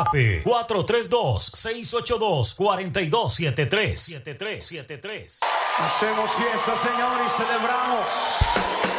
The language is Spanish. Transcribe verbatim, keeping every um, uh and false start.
Escape cuatro tres dos, seis ocho dos, cuatro dos siete tres. Hacemos fiesta, Señor, y celebramos.